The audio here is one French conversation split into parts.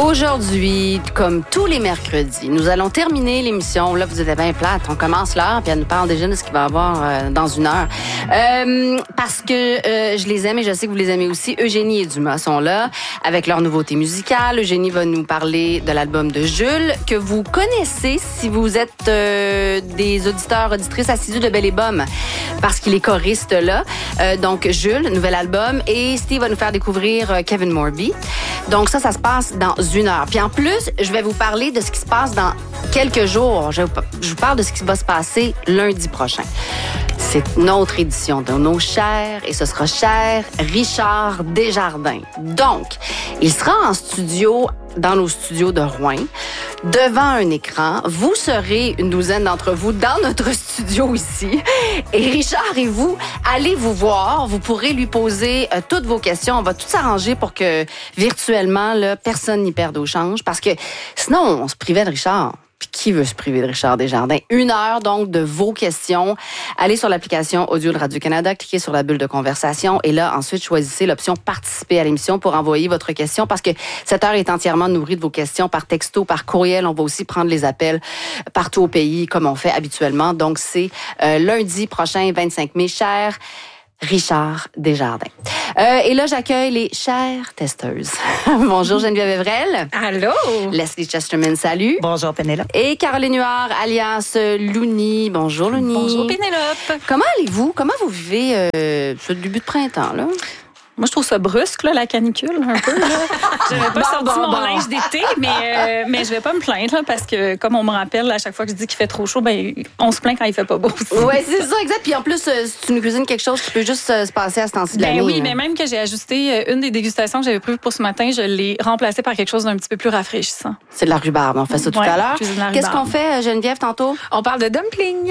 Aujourd'hui, comme tous les mercredis, nous allons terminer l'émission. Là, vous êtes bien plate. On commence l'heure, puis elle nous parle déjà de ce qu'il va y avoir dans une heure. Parce que je les aime et je sais que vous les aimez aussi. Eugénie et Dumas sont là avec leur nouveauté musicale. Eugénie va nous parler de l'album de Jules, que vous connaissez si vous êtes des auditeurs, auditrices assidus de Belle et Bomme, parce qu'il est choriste là. Donc, Jules, nouvel album. Et Steve va nous faire découvrir Kevin Morby. Donc, ça se passe dans une heure. Puis en plus, je vais vous parler de ce qui se passe dans quelques jours. Je vous parle de ce qui va se passer lundi prochain. C'est notre édition de nos chers, et ce sera cher Richard Desjardins. Donc, il sera en studio, dans nos studios de Rouen, devant un écran. Vous serez une douzaine d'entre vous dans notre studio ici. Et Richard et vous, allez vous voir. Vous pourrez lui poser toutes vos questions. On va tout s'arranger pour que, virtuellement, là, personne n'y perde au change. Parce que sinon, on se privait de Richard. Puis qui veut se priver de Richard Desjardins? 1 heure, donc, de vos questions. Allez sur l'application audio de Radio-Canada, cliquez sur la bulle de conversation et là, ensuite, choisissez l'option « Participer à l'émission » pour envoyer votre question parce que cette heure est entièrement nourrie de vos questions par texto, par courriel. On va aussi prendre les appels partout au pays, comme on fait habituellement. Donc, c'est lundi prochain, 25 mai. Cher Richard Desjardins. Et là, j'accueille les chères testeuses. Bonjour Geneviève Evrel. Allô. Leslie Chesterman, salut. Bonjour Pénélope. Et Caroline Huard, alias Louni. Bonjour Louni. Bonjour Pénélope. Comment allez-vous? Comment vous vivez ce début de printemps, là? Moi, je trouve ça brusque, là, la canicule, un peu. J'avais pas sorti mon linge d'été, mais je vais pas me plaindre, là, parce que, comme on me rappelle, à chaque fois que je dis qu'il fait trop chaud, ben, on se plaint quand il fait pas beau aussi. Oui, c'est ça, exact. Puis en plus, si tu nous cuisines quelque chose qui peut juste se passer à ce temps-ci de l'année. Oui, mais même que j'ai ajusté une des dégustations que j'avais prévues pour ce matin, je l'ai remplacée par quelque chose d'un petit peu plus rafraîchissant. C'est de la rhubarbe. On fait ça tout à l'heure. Qu'est-ce qu'on fait, Geneviève, tantôt? On parle de dumpling.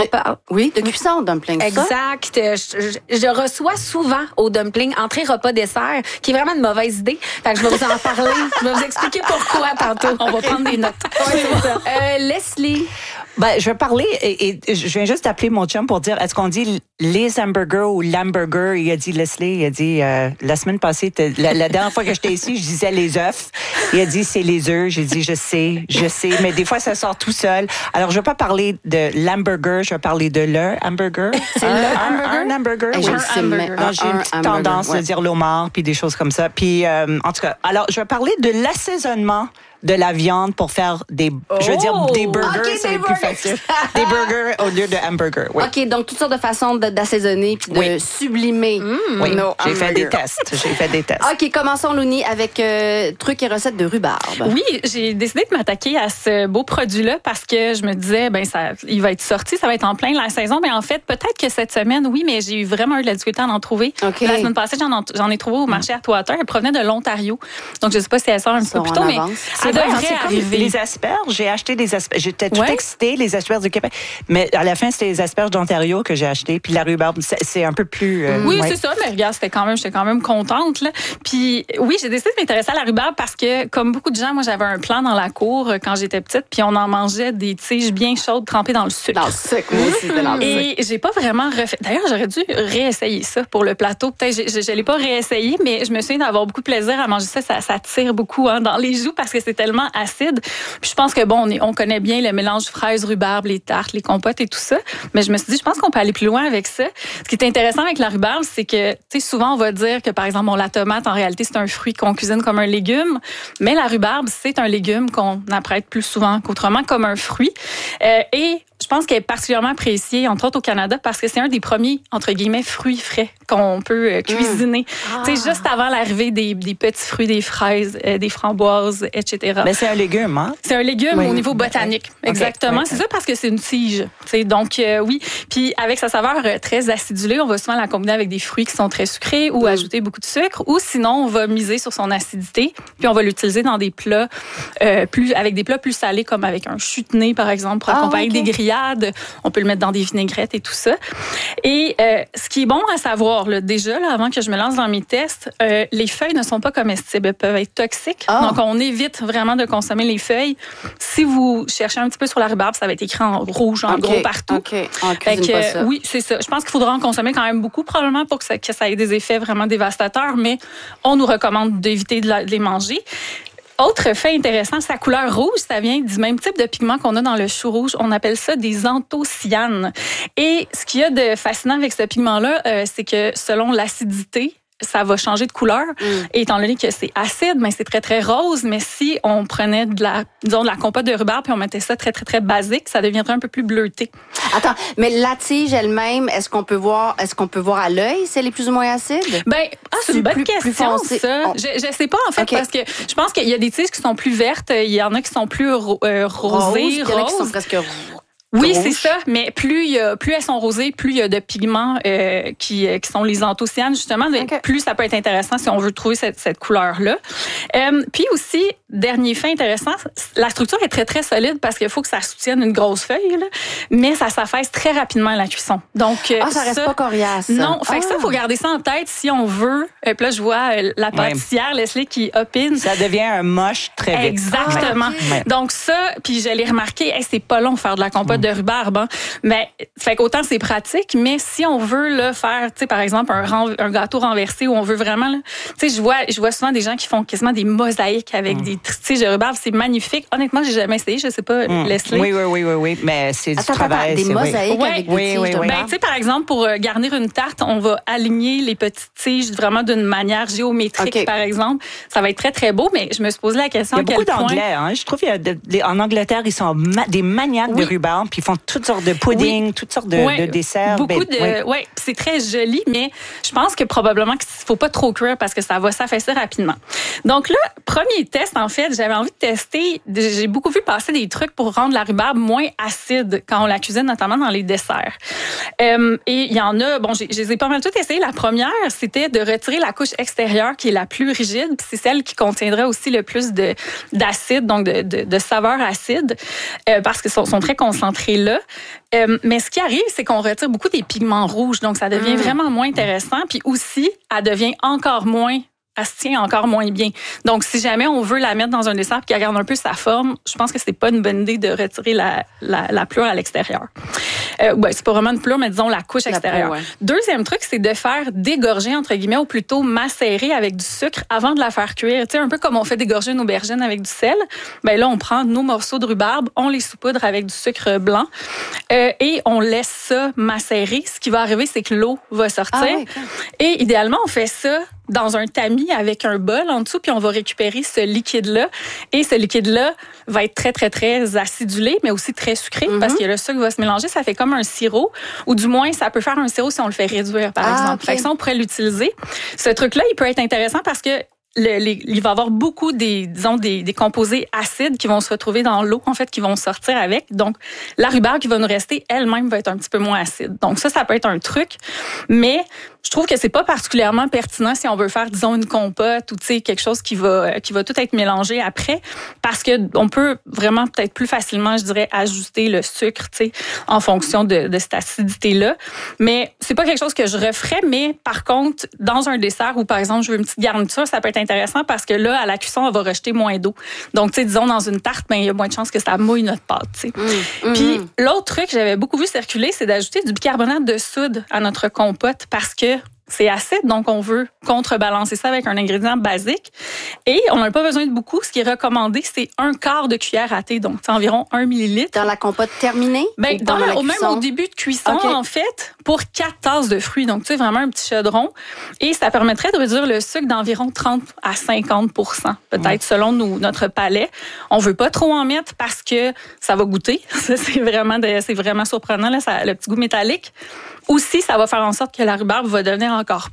Oui, de cuisson de dumpling. Exact. Je reçois souvent au dumpling entrée, repas, dessert, qui est vraiment une mauvaise idée. Fait que je vais vous en parler. Je vais vous expliquer pourquoi tantôt. On va prendre des notes. Oui, c'est ça. Leslie. Ben, je vais parler et je viens juste d'appeler mon chum pour dire, est-ce qu'on dit les hamburgers ou l'hamburger? Il a dit Leslie, il a dit la semaine passée, la dernière fois que j'étais ici, je disais les œufs. Il a dit c'est les œufs. J'ai dit je sais, mais des fois ça sort tout seul. Alors je vais pas parler de l'hamburger, je vais parler de le hamburger. C'est un hamburger. Oui. J'ai une petite tendance de dire l'homard puis des choses comme ça. Puis en tout cas, alors je vais parler de l'assaisonnement de la viande pour faire des burgers, okay, c'est plus facile. Des burgers au lieu de hamburgers. Oui. OK, donc toutes sortes de façons d'assaisonner puis de sublimer. Oui, j'ai fait des tests. OK, commençons, Louni, avec trucs et recettes de rhubarbe. Oui, j'ai décidé de m'attaquer à ce beau produit-là parce que je me disais, il va être sorti, ça va être en plein de la saison. Mais en fait, peut-être que cette semaine, oui, mais j'ai eu vraiment eu de la difficulté à en trouver. Okay. La semaine passée, j'en ai trouvé au marché Atwater. Elle provenait de l'Ontario. Donc, je sais pas si elle sort un petit peu plus tôt, mais c'est comme les asperges. J'ai acheté des asperges. J'étais tout excitée, les asperges du Québec. Mais à la fin, c'était les asperges d'Ontario que j'ai achetées. Puis la rhubarbe, c'est un peu plus... oui, c'est ça. Mais regarde, j'étais quand même contente. Là. Puis oui, j'ai décidé de m'intéresser à la rhubarbe parce que, comme beaucoup de gens, moi, j'avais un plan dans la cour quand j'étais petite. Puis on en mangeait des tiges bien chaudes trempées dans le sucre. Dans le sucre, moi aussi, c'était dans le sucre. Et j'ai pas vraiment refait... D'ailleurs, j'aurais dû réessayer ça pour le plateau. Peut-être je l'ai pas réessayé, mais je me souviens d'avoir beaucoup de plaisir à manger ça. Ça tire beaucoup dans les joues parce que c'est tellement acide. Puis je pense que on connaît bien le mélange fraises, rhubarbe, les tartes, les compotes et tout ça. Mais je me suis dit, je pense qu'on peut aller plus loin avec ça. Ce qui est intéressant avec la rhubarbe, c'est que, tu sais, souvent on va dire que, par exemple, la tomate, en réalité, c'est un fruit qu'on cuisine comme un légume. Mais la rhubarbe, c'est un légume qu'on apprête plus souvent qu'autrement comme un fruit. Et je pense qu'elle est particulièrement appréciée, entre autres au Canada, parce que c'est un des premiers, entre guillemets, fruits frais qu'on peut cuisiner. Tu sais, juste avant l'arrivée des petits fruits, des fraises, des framboises, etc. Mais c'est un légume, hein? C'est un légume au niveau botanique. Okay. Exactement. Okay. C'est ça parce que c'est une tige. Tu sais, donc, oui. Puis, avec sa saveur très acidulée, on va souvent la combiner avec des fruits qui sont très sucrés ou ajouter beaucoup de sucre. Ou sinon, on va miser sur son acidité. Puis, on va l'utiliser dans des plats avec des plats plus salés, comme avec un chutney, par exemple, pour accompagner des grillades. On peut le mettre dans des vinaigrettes et tout ça. Et ce qui est bon à savoir, là, déjà, là, avant que je me lance dans mes tests, les feuilles ne sont pas comestibles. Elles peuvent être toxiques. Donc, on évite vraiment de consommer les feuilles. Si vous cherchez un petit peu sur la rhubarbe, ça va être écrit en rouge, en gros, partout. OK. On cuisine pas ça. Oui, c'est ça. Je pense qu'il faudra en consommer quand même beaucoup, probablement, pour que ça ait des effets vraiment dévastateurs, mais on nous recommande d'éviter de les manger. Autre fait intéressant, sa couleur rouge, ça vient du même type de pigment qu'on a dans le chou rouge. On appelle ça des anthocyanes. Et ce qu'il y a de fascinant avec ce pigment-là, c'est que selon l'acidité, ça va changer de couleur. Et étant donné que c'est acide, mais c'est très, très rose. Mais si on prenait de la compote de rhubarbe puis on mettait ça très, très, très basique, ça deviendrait un peu plus bleuté. Attends, mais la tige elle-même, est-ce qu'on peut voir à l'œil si elle est plus ou moins acide? C'est une bonne question, ça. Je sais pas, en fait, parce que je pense qu'il y a des tiges qui sont plus vertes, il y en a qui sont plus rosées, roses. Il y en a qui sont presque oui, rouge. c'est ça, mais plus elles sont rosées, plus il y a de pigments qui sont les anthocyanes, justement. Plus ça peut être intéressant si on veut trouver cette couleur-là. Puis aussi, dernier fait intéressant, la structure est très, très solide parce qu'il faut que ça soutienne une grosse feuille, là, mais ça s'affaisse très rapidement à la cuisson. Donc, ça reste pas coriace. Non, fait que ça, il faut garder ça en tête si on veut. Puis là, je vois la pâtissière, Leslie, qui opine. Ça devient un moche très vite. Exactement. Ouais. Donc ça, puis je l'ai remarqué, c'est pas long faire de la compote de rhubarbe. Hein. Mais fait qu'autant c'est pratique, mais si on veut là, faire, tu sais, par exemple, un gâteau renversé où on veut vraiment, tu sais, je vois souvent des gens qui font quasiment des mosaïques avec des tiges de rhubarbe. C'est magnifique. Honnêtement, j'ai jamais essayé. Je sais pas, Leslie. Oui. Mais c'est du travail. Des mosaïques avec des tiges de rhubarbe. Ben, tu sais, par exemple, pour garnir une tarte, on va aligner les petites tiges vraiment d'une manière géométrique, par exemple. Ça va être très, très beau, mais je me suis posé la question à quel point... Il y a beaucoup d'Anglais. Hein? Je trouve qu'en Angleterre, ils sont des maniaques de rhubarbe, puis ils font toutes sortes de pudding, toutes sortes de desserts. Beaucoup c'est très joli, mais je pense que probablement qu'il ne faut pas trop cuire parce que ça va s'affaisser rapidement. Donc là, premier test, en fait, j'avais envie de tester, j'ai beaucoup vu passer des trucs pour rendre la rhubarbe moins acide quand on la cuisine, notamment dans les desserts. Et il y en a, je les ai pas mal toutes essayées. La première, c'était de retirer la couche extérieure qui est la plus rigide, puis c'est celle qui contiendra aussi le plus d'acide, donc de saveurs acides, parce qu'ils sont très concentrés là. Mais ce qui arrive, c'est qu'on retire beaucoup des pigments rouges, donc ça devient vraiment moins intéressant. Puis aussi, elle se tient encore moins bien. Donc, si jamais on veut la mettre dans un dessert et qu'elle garde un peu sa forme, je pense que c'est pas une bonne idée de retirer la pleure à l'extérieur. C'est pas vraiment une pleure, mais disons la couche extérieure. Deuxième truc, c'est de faire dégorger, entre guillemets, ou plutôt macérer avec du sucre avant de la faire cuire. Tu sais, un peu comme on fait dégorger une aubergine avec du sel. Ben là, on prend nos morceaux de rhubarbe, on les saupoudre avec du sucre blanc et on laisse ça macérer. Ce qui va arriver, c'est que l'eau va sortir. Et idéalement, on fait ça dans un tamis avec un bol en dessous, puis on va récupérer ce liquide-là. Et ce liquide-là va être très, très, très acidulé, mais aussi très sucré, parce que le sucre va se mélanger. Ça fait comme un sirop, ou du moins, ça peut faire un sirop si on le fait réduire, par exemple. Fait que ça, on pourrait l'utiliser. Ce truc-là, il peut être intéressant parce que il va y avoir beaucoup des composés acides qui vont se retrouver dans l'eau, en fait, qui vont sortir avec. Donc, la rhubarbe qui va nous rester, elle-même, va être un petit peu moins acide. Donc, ça peut être un truc. Mais je trouve que c'est pas particulièrement pertinent si on veut faire, disons, une compote ou, tu sais, quelque chose qui va tout être mélangé après. Parce que on peut vraiment peut-être plus facilement, je dirais, ajuster le sucre, tu sais, en fonction de cette acidité-là. Mais c'est pas quelque chose que je referais. Mais par contre, dans un dessert où, par exemple, je veux une petite garniture, ça peut être intéressant parce que là, à la cuisson, on va rejeter moins d'eau. Donc, tu sais, disons, dans une tarte, il y a moins de chances que ça mouille notre pâte, tu sais. Puis, l'autre truc que j'avais beaucoup vu circuler, c'est d'ajouter du bicarbonate de soude à notre compote parce que c'est acide, donc on veut contrebalancer ça avec un ingrédient basique. Et on n'a pas besoin de beaucoup. Ce qui est recommandé, c'est 1/4 de cuillère à thé, donc c'est environ 1 millilitre. Dans la compote terminée? Même au début de cuisson, en fait, pour 4 tasses de fruits. Donc, tu sais, vraiment un petit chaudron. Et ça permettrait de réduire le sucre d'environ 30 à 50%, peut-être, selon notre palais. On veut pas trop en mettre parce que ça va goûter. Ça, c'est vraiment surprenant, là, le petit goût métallique. Aussi, ça va faire en sorte que la rhubarbe va devenir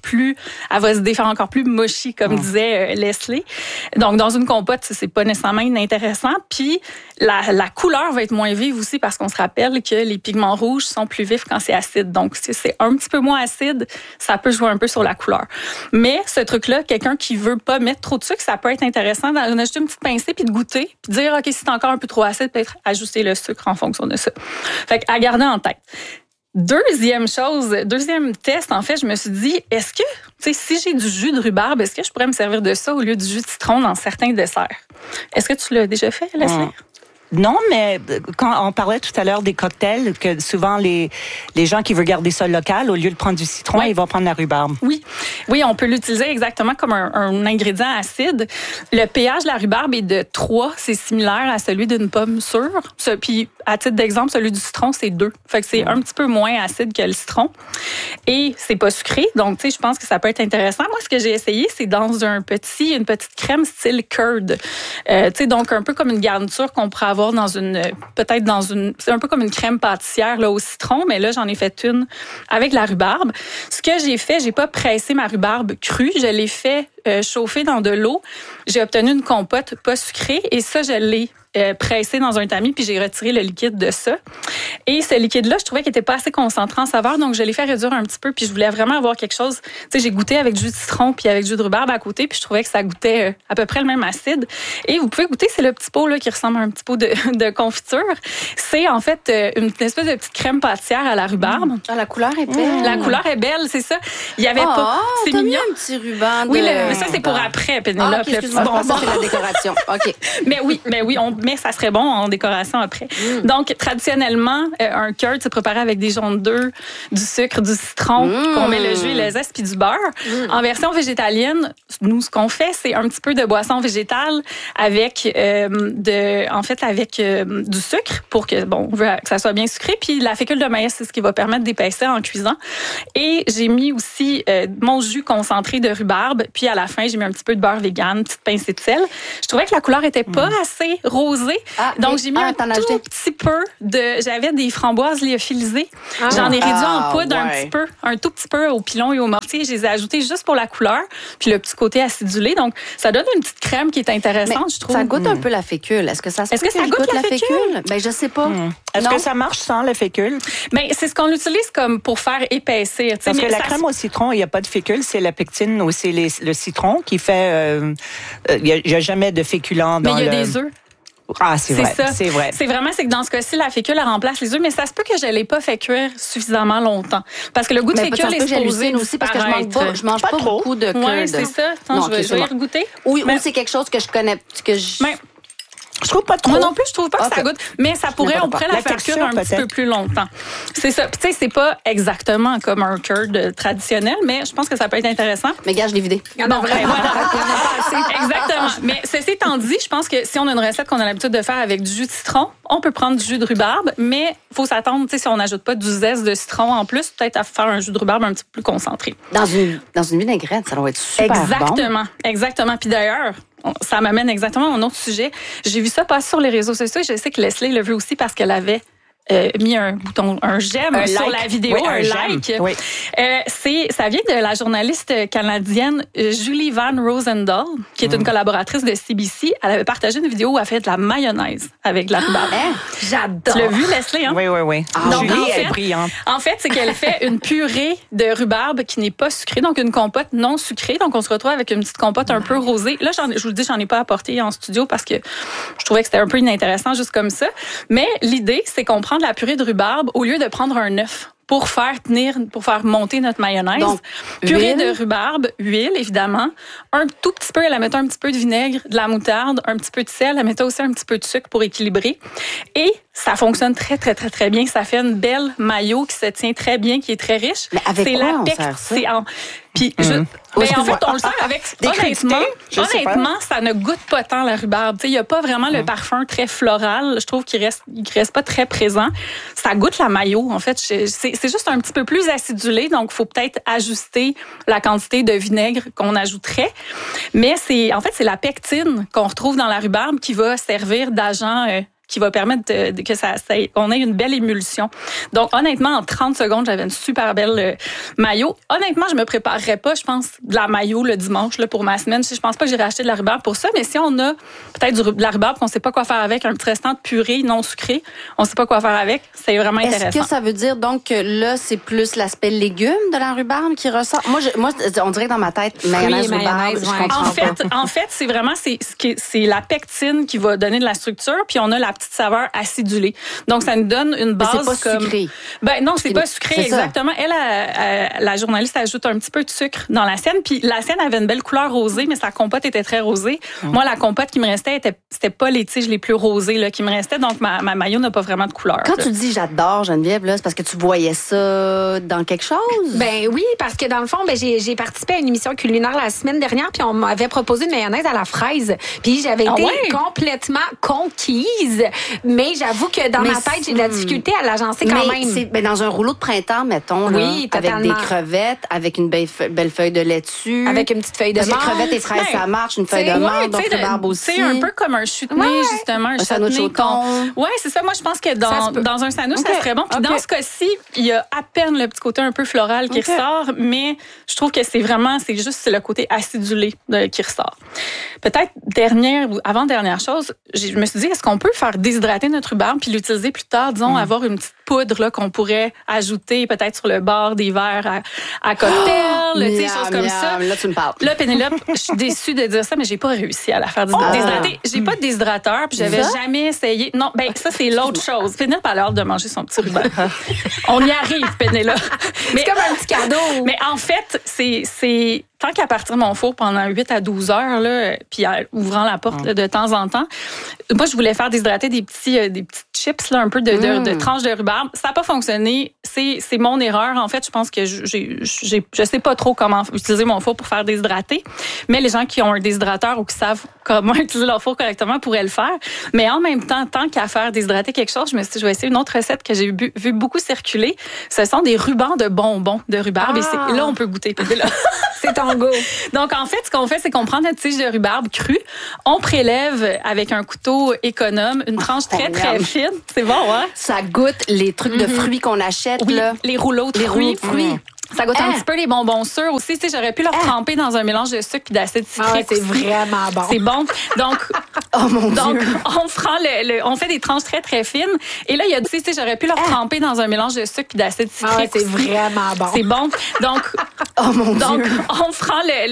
elle va se défaire encore plus mushy, comme disait Leslie. Donc, dans une compote, c'est pas nécessairement inintéressant. Puis, la couleur va être moins vive aussi parce qu'on se rappelle que les pigments rouges sont plus vifs quand c'est acide. Donc, si c'est un petit peu moins acide, ça peut jouer un peu sur la couleur. Mais ce truc-là, quelqu'un qui veut pas mettre trop de sucre, ça peut être intéressant d'en ajouter une petite pincée puis de goûter puis de dire, OK, si c'est encore un peu trop acide, peut-être ajuster le sucre en fonction de ça. Fait qu'à garder en tête. Deuxième test, en fait, je me suis dit, est-ce que, tu sais, si j'ai du jus de rhubarbe, est-ce que je pourrais me servir de ça au lieu du jus de citron dans certains desserts? Est-ce que tu l'as déjà fait, Leslie? Non, mais quand on parlait tout à l'heure des cocktails, que souvent les gens qui veulent garder ça local, au lieu de prendre du citron, ils vont prendre la rhubarbe. Oui, on peut l'utiliser exactement comme un ingrédient acide. Le pH de la rhubarbe est de 3, c'est similaire à celui d'une pomme sûre. Puis, à titre d'exemple, celui du citron, c'est 2. Fait que c'est un petit peu moins acide que le citron. Et c'est pas sucré, donc tu sais, je pense que ça peut être intéressant. Moi, ce que j'ai essayé, c'est dans une petite crème style curd. Tu sais, donc un peu comme une garniture qu'on pourrait avoir c'est un peu comme une crème pâtissière là, au citron, mais là, j'en ai fait une avec la rhubarbe. Ce que j'ai fait, j'ai pas pressé ma rhubarbe crue, je l'ai fait chauffer dans de l'eau. J'ai obtenu une compote pas sucrée et ça, je l'ai pressé dans un tamis, puis j'ai retiré le liquide de ça. Et ce liquide-là, je trouvais qu'il était pas assez concentré en saveur, donc je l'ai fait réduire un petit peu, puis je voulais vraiment avoir quelque chose. Tu sais, j'ai goûté avec du jus de citron puis avec du jus de rhubarbe à côté, puis je trouvais que ça goûtait à peu près le même acide. Et vous pouvez goûter, c'est le petit pot là qui ressemble à un petit pot de confiture. C'est en fait une espèce de petite crème pâtissière à la rhubarbe. Ah, la couleur est belle. La couleur est belle, c'est ça. Il y avait pas. C'est t'as mignon. mis un petit ruban. Oui, mais ça c'est pour après, Pénélope. Okay, excuse-moi, je pensais que c'était la décoration. Ok. Mais oui, mais ça serait bon en décoration après. Donc, traditionnellement, un curd, c'est préparé avec des jaunes d'œufs, du sucre, du citron, qu'on met le jus et le zeste, puis du beurre. En version végétalienne, nous, ce qu'on fait, c'est un petit peu de boisson végétale avec du sucre pour que, on veut que ça soit bien sucré. Puis la fécule de maïs, c'est ce qui va permettre d'épaissir en cuisant. Et j'ai mis aussi mon jus concentré de rhubarbe. Puis à la fin, j'ai mis un petit peu de beurre vegan, une petite pincée de sel. Je trouvais que la couleur était pas assez rosée. Donc, j'ai mis un tout petit peu j'avais des framboises lyophilisées. J'en ai réduit en poudre un tout petit peu au pilon et au mortier. Je les ai ajoutées juste pour la couleur, puis le petit côté acidulé. Donc, ça donne une petite crème qui est intéressante, je trouve. Ça goûte un peu la fécule. Est-ce que ça goûte la fécule? Ben, je sais pas. Est-ce que ça marche sans la fécule? Ben, c'est ce qu'on utilise comme pour faire épaissir. Parce que la crème au citron, il n'y a pas de fécule, c'est la pectine ou c'est le citron qui fait... Il n'y a jamais de féculent dans Mais il y a des œufs. Ah, c'est vrai. C'est vrai. C'est vraiment, c'est que dans ce cas-ci, la fécule, elle remplace les œufs, mais ça se peut que je ne l'ai pas fait cuire suffisamment longtemps. Parce que le goût de fécule est supposé aussi, parce que je mange pas beaucoup de curd. Oui, c'est ça. Attends, je vais y regoûter. Oui, ou c'est quelque chose que je connais, je trouve pas trop. Moi non plus, je trouve pas que ça goûte. Mais on pourrait la faire cuire un petit peu plus longtemps. C'est ça. Puis tu sais, c'est pas exactement comme un curd traditionnel, mais je pense que ça peut être intéressant. Mais gars, je l'ai vidé. Bon, exactement. Mais ceci étant dit, je pense que si on a une recette qu'on a l'habitude de faire avec du jus de citron, on peut prendre du jus de rhubarbe, mais il faut s'attendre, tu sais, si on n'ajoute pas du zeste de citron en plus, peut-être à faire un jus de rhubarbe un petit peu plus concentré. Dans une vinaigrette, ça doit être super bon. Exactement. Puis d'ailleurs, ça m'amène exactement à un autre sujet. J'ai vu ça passer sur les réseaux sociaux et je sais que Leslie l'a vu aussi parce qu'elle avait mis un j'aime sur la vidéo, un like. Oui. Ça vient de la journaliste canadienne Julie Van Rosendahl, qui est une collaboratrice de CBC. Elle avait partagé une vidéo où elle fait de la mayonnaise avec de la rhubarbe. J'adore. Tu l'as vu, Leslie? Hein? Oui. Donc, Julie est brillante. En fait, c'est qu'elle fait une purée de rhubarbe qui n'est pas sucrée, donc une compote non sucrée. Donc, on se retrouve avec une petite compote un peu rosée. Là, je vous le dis, j'en ai pas apporté en studio parce que je trouvais que c'était un peu inintéressant juste comme ça. Mais l'idée, c'est qu'on prend de la purée de rhubarbe au lieu de prendre un œuf pour faire monter notre mayonnaise. Donc, purée de rhubarbe, huile, évidemment, un tout petit peu, elle mettait un petit peu de vinaigre, de la moutarde, un petit peu de sel, elle mettait aussi un petit peu de sucre pour équilibrer. Et ça fonctionne très, très, très, très bien. Ça fait une belle mayo qui se tient très bien, qui est très riche. Mais avec quoi on sert ça? Puis, en fait, on le sert avec... Honnêtement, ça ne goûte pas tant la rhubarbe. Il n'y a pas vraiment le parfum très floral. Je trouve qu'il reste pas très présent. Ça goûte la mayo, en fait. C'est juste un petit peu plus acidulé, donc il faut peut-être ajuster la quantité de vinaigre qu'on ajouterait. Mais c'est la pectine qu'on retrouve dans la rhubarbe qui va servir d'agent... qui va permettre qu'on ait une belle émulsion. Donc, honnêtement, en 30 secondes, j'avais une super belle mayo. Honnêtement, je me préparerais pas, je pense, de la mayo le dimanche là, pour ma semaine. Je pense pas que j'irai acheter de la rhubarbe pour ça, mais si on a peut-être de la rhubarbe qu'on sait pas quoi faire avec, un petit restant de purée non sucrée, on sait pas quoi faire avec, c'est vraiment intéressant. Est-ce que ça veut dire donc que là, c'est plus l'aspect légume de la rhubarbe qui ressort? Moi, on dirait dans ma tête, mayonnaise, rhubarbe, je comprends pas. En fait, c'est vraiment c'est la pectine qui va donner de la structure, puis on a la petite saveur acidulée. Donc, ça nous donne une base c'est pas comme... sucré. Ben non, c'est pas sucré, c'est exactement. La journaliste ajoute un petit peu de sucre dans la sienne. Puis la sienne avait une belle couleur rosée, mais sa compote était très rosée. Moi, la compote qui me restait, c'était pas les tiges les plus rosées là, qui me restaient. Donc, ma mayo n'a pas vraiment de couleur. Quand tu dis j'adore, Geneviève, là, c'est parce que tu voyais ça dans quelque chose? Ben oui, parce que dans le fond, j'ai participé à une émission culinaire la semaine dernière, puis on m'avait proposé une mayonnaise à la fraise. Puis j'avais été complètement conquise. Mais j'avoue que dans ma tête, j'ai de la difficulté à l'agencer quand même. Ben dans un rouleau de printemps, mettons, là, avec des crevettes, avec une belle feuille de laitue. Avec une petite feuille de menthe. Les crevettes et fraises, ça marche. Une feuille de menthe, donc rhubarbe aussi. C'est un peu comme un chutney, justement. Un sandwich au thon. Oui, c'est ça. Moi, je pense que dans un sandwich, ça serait bon. Puis dans ce cas-ci, il y a à peine le petit côté un peu floral qui ressort, mais je trouve que c'est juste le côté acidulé qui ressort. Peut-être avant-dernière chose, je me suis dit, est-ce qu'on peut faire déshydrater notre rhubarbe puis l'utiliser plus tard, disons, avoir une petite poudre là, qu'on pourrait ajouter peut-être sur le bord des verres à cocktail, des choses comme ça. Là, tu me parles. Là, Pénélope, je suis déçue de dire ça, mais j'ai pas réussi à la faire déshydrater. J'ai pas de déshydrateur, puis j'avais jamais essayé. Non, ben ça, c'est l'autre chose. Pénélope a l'air de manger son petit rhubarbe. On y arrive, Pénélope. C'est comme un petit cadeau. Mais en fait, c'est tant qu'à partir de mon four pendant 8 à 12 heures, là, puis ouvrant la porte là, de temps en temps, moi, je voulais faire déshydrater des petites chips, là, un peu de tranches de rhubarbe. Ça n'a pas fonctionné. C'est mon erreur. En fait, je pense que je sais pas trop comment utiliser mon four pour faire déshydrater. Mais les gens qui ont un déshydrateur ou qui savent comment utiliser leur four correctement pourraient le faire. Mais en même temps, tant qu'à faire déshydrater quelque chose, je me suis dit, je vais essayer une autre recette que j'ai vu beaucoup circuler. Ce sont des rubans de bonbons de rhubarbe. Et là, on peut goûter. C'est ton go. Donc, en fait, ce qu'on fait, c'est qu'on prend notre tige de rhubarbe crue, on prélève avec un couteau économe une tranche très, très fine. C'est bon, hein? Ça goûte les trucs de fruits qu'on achète, oui, là. les rouleaux de fruits. Ça goûte un petit peu les bonbons sûrs aussi. Tu sais, j'aurais pu leur tremper dans un mélange de sucre et d'acide citrique. C'est vraiment bon. C'est bon. Donc, Dieu. on fait des tranches très, très fines. Et là, il y a, tu sais, j'aurais pu leur tremper dans un mélange de sucre et d'acide citrique. C'est vraiment bon. C'est bon. Donc, Dieu. On prend